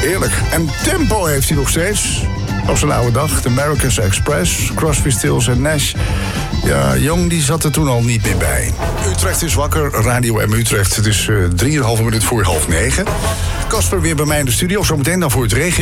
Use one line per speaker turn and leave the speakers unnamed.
Heerlijk. En tempo heeft hij nog steeds. Op zijn oude dag. De Americans Express, Crosby, Stills en Nash. Ja, Jong die zat er toen al niet meer bij. Utrecht is wakker, Radio M Utrecht. Het is 3,5 minuut voor 8:30. Casper weer bij mij in de studio. Zometeen dan voor het regio.